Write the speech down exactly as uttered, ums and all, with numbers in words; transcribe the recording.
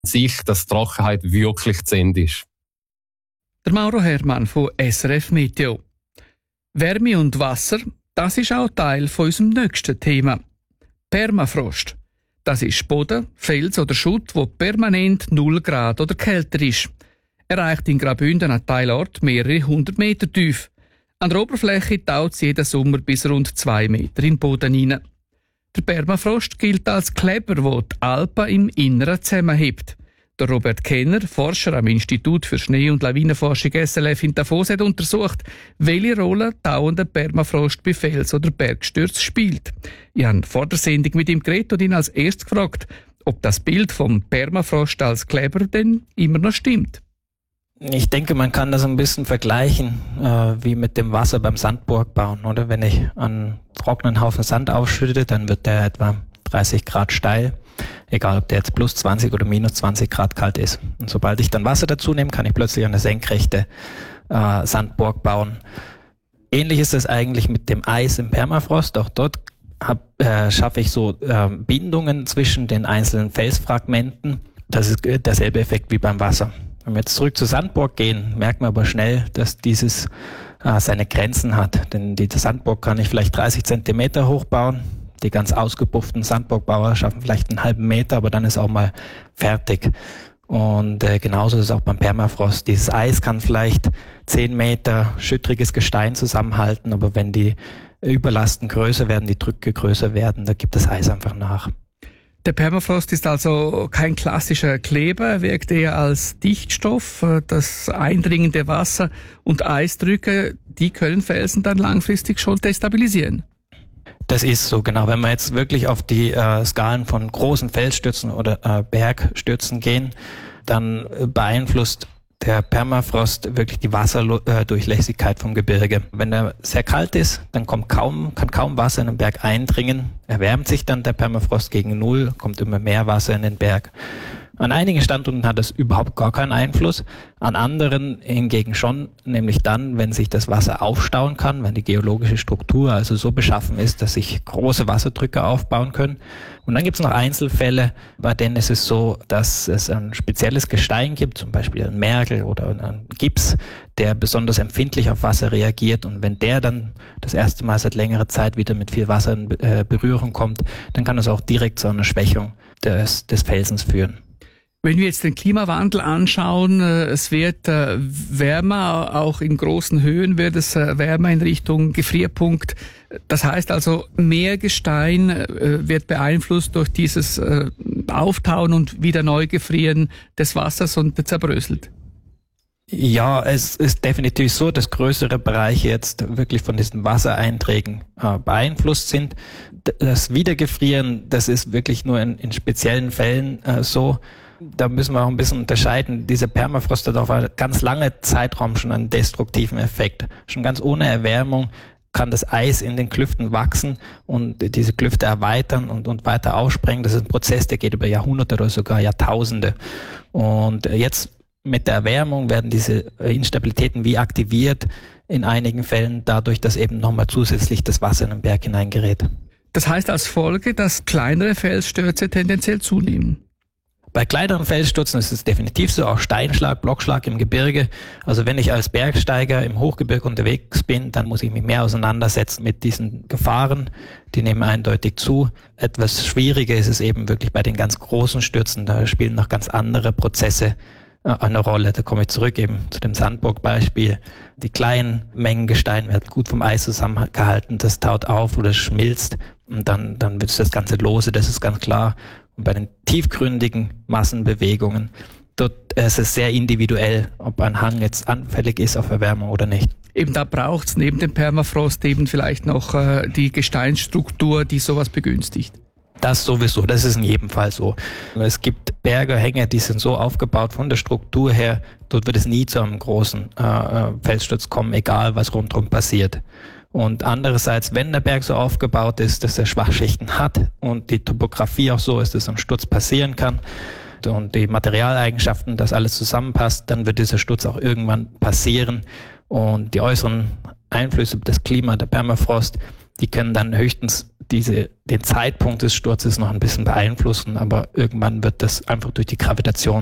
sich, dass die Trockenheit wirklich zu Ende ist. Der Mauro Herrmann von S R F Meteo. Wärme und Wasser, das ist auch Teil von unserem nächsten Thema. Permafrost. Das ist Boden, Fels oder Schutt, wo permanent null Grad oder kälter ist. Erreicht in Graubünden an Teilort mehrere hundert Meter tief. An der Oberfläche taut es jeden Sommer bis rund zwei Meter in den Boden hinein. Der Permafrost gilt als Kleber, der die Alpen im Inneren zusammenhebt. Der Robert Kenner, Forscher am Institut für Schnee- und Lawinenforschung S L F in Davos, hat untersucht, welche Rolle dauernder Permafrost bei Fels- oder Bergstürzen spielt. Ich habe vor der Sendung mit ihm geredet und ihn als erstes gefragt, ob das Bild vom Permafrost als Kleber denn immer noch stimmt. Ich denke, man kann das ein bisschen vergleichen äh, wie mit dem Wasser beim Sandburgbauen, oder? Wenn ich einen trockenen Haufen Sand aufschütte, dann wird der etwa dreißig Grad steil, egal ob der jetzt plus zwanzig oder minus zwanzig Grad kalt ist. Und sobald ich dann Wasser dazu nehme, kann ich plötzlich eine senkrechte äh, Sandburg bauen. Ähnlich ist es eigentlich mit dem Eis im Permafrost. Auch dort hab, äh, schaffe ich so äh, Bindungen zwischen den einzelnen Felsfragmenten. Das ist äh, derselbe Effekt wie beim Wasser. Wenn wir jetzt zurück zur Sandburg gehen, merkt man aber schnell, dass dieses äh, seine Grenzen hat. Denn die Sandburg kann ich vielleicht dreißig Zentimeter hoch bauen. Die ganz ausgepufften Sandburgbauer schaffen vielleicht einen halben Meter, aber dann ist auch mal fertig. Und äh, genauso ist es auch beim Permafrost. Dieses Eis kann vielleicht zehn Meter schüttriges Gestein zusammenhalten, aber wenn die Überlasten größer werden, die Drücke größer werden, da gibt das Eis einfach nach. Der Permafrost ist also kein klassischer Kleber, er wirkt eher als Dichtstoff. Das eindringende Wasser und Eisdrücke, die können Felsen dann langfristig schon destabilisieren. Das ist so, genau. Wenn wir jetzt wirklich auf die äh, Skalen von großen Felsstürzen oder äh, Bergstürzen gehen, dann äh, beeinflusst der Permafrost wirklich die Wasserdurchlässigkeit vom Gebirge. Wenn er sehr kalt ist, dann kommt kaum, kann kaum Wasser in den Berg eindringen. Erwärmt sich dann der Permafrost gegen Null, kommt immer mehr Wasser in den Berg. An einigen Standorten hat das überhaupt gar keinen Einfluss, an anderen hingegen schon, nämlich dann, wenn sich das Wasser aufstauen kann, wenn die geologische Struktur also so beschaffen ist, dass sich große Wasserdrücke aufbauen können. Und dann gibt es noch Einzelfälle, bei denen ist es so, dass es ein spezielles Gestein gibt, zum Beispiel ein Mergel oder ein Gips, der besonders empfindlich auf Wasser reagiert. Und wenn der dann das erste Mal seit längerer Zeit wieder mit viel Wasser in Berührung kommt, dann kann es auch direkt zu einer Schwächung des, des Felsens führen. Wenn wir jetzt den Klimawandel anschauen, es wird wärmer, auch in großen Höhen wird es wärmer in Richtung Gefrierpunkt. Das heißt also, mehr Gestein wird beeinflusst durch dieses Auftauen und wieder Neugefrieren des Wassers und zerbröselt. Ja, es ist definitiv so, dass größere Bereiche jetzt wirklich von diesen Wassereinträgen äh, beeinflusst sind. Das Wiedergefrieren, das ist wirklich nur in, in speziellen Fällen äh, so. Da müssen wir auch ein bisschen unterscheiden. Dieser Permafrost hat auf einen ganz langen Zeitraum schon einen destruktiven Effekt. Schon ganz ohne Erwärmung kann das Eis in den Klüften wachsen und diese Klüfte erweitern und, und weiter aussprengen. Das ist ein Prozess, der geht über Jahrhunderte oder sogar Jahrtausende. Und jetzt mit der Erwärmung werden diese Instabilitäten wie aktiviert, in einigen Fällen dadurch, dass eben nochmal zusätzlich das Wasser in den Berg hineingerät. Das heißt als Folge, dass kleinere Felsstürze tendenziell zunehmen? Bei kleineren Felsstürzen ist es definitiv so, auch Steinschlag, Blockschlag im Gebirge. Also wenn ich als Bergsteiger im Hochgebirge unterwegs bin, dann muss ich mich mehr auseinandersetzen mit diesen Gefahren. Die nehmen eindeutig zu. Etwas schwieriger ist es eben wirklich bei den ganz großen Stürzen. Da spielen noch ganz andere Prozesse eine Rolle. Da komme ich zurück eben zu dem Sandburg-Beispiel. Die kleinen Mengen Gestein werden gut vom Eis zusammengehalten, das taut auf oder schmilzt und dann, dann wird das Ganze lose, das ist ganz klar. Und bei den tiefgründigen Massenbewegungen, dort ist es sehr individuell, ob ein Hang jetzt anfällig ist auf Erwärmung oder nicht. Eben da braucht es neben dem Permafrost eben vielleicht noch äh, die Gesteinsstruktur, die sowas begünstigt. Das sowieso, das ist in jedem Fall so. Es gibt Berge, Hänge, die sind so aufgebaut von der Struktur her, dort wird es nie zu einem großen äh, Felssturz kommen, egal was rundherum passiert. Und andererseits, wenn der Berg so aufgebaut ist, dass er Schwachschichten hat und die Topografie auch so ist, dass ein Sturz passieren kann und die Materialeigenschaften, dass alles zusammenpasst, dann wird dieser Sturz auch irgendwann passieren. Und die äußeren Einflüsse, das Klima, der Permafrost, die können dann höchstens diese, den Zeitpunkt des Sturzes noch ein bisschen beeinflussen, aber irgendwann wird das einfach durch die Gravitation